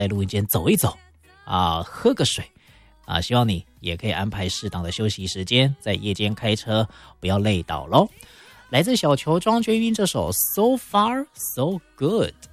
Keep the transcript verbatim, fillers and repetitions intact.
在录音间走一走啊，喝个水啊，希望你也可以安排适当的休息时间，在夜间开车不要累倒咯。来自小球庄娟云这首 So Far So Good。